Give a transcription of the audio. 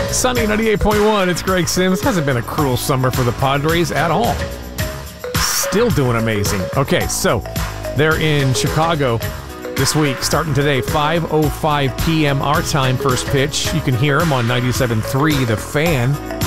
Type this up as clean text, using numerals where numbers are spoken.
Sunny 98.1. It's Greg Sims. Hasn't been a cruel summer for the Padres at all. Still doing amazing. Okay, so they're in Chicago this week, starting today, 5:05 p.m. our time, first pitch. You can hear them on 97.3 The Fan.